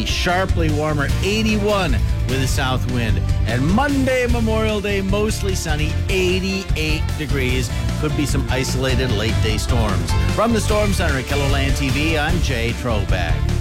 Tuesday, sharply warmer, 81 with a south wind. And Monday, Memorial Day, mostly sunny, 88 degrees. Could be some isolated late day storms. From the Storm Center at KELOLAND TV, I'm Jay Trobeck.